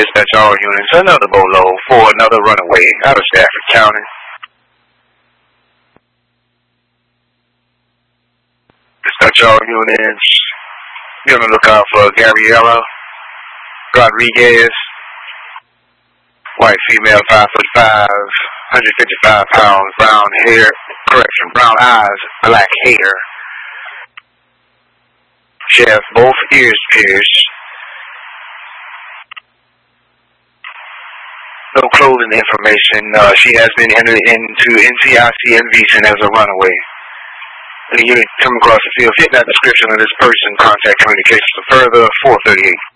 Dispatch all units, another bolo for another runaway out of Stafford County. Dispatch all units, be on the lookout for Gabriela Rodriguez, white female, 5'5", 155 pounds, brown hair, brown eyes, black hair. She has both ears pierced. No clothing information. She has been entered into NCIC and Beeson as a runaway. When you come across the field, fit that description of this person, contact communications for further 438.